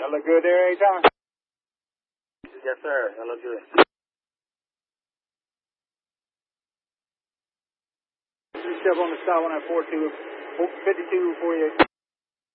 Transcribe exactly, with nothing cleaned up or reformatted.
That look good there, A-Town? Yes, sir. That look good. Shove on the stop on that four two, fifty-two forty-eight.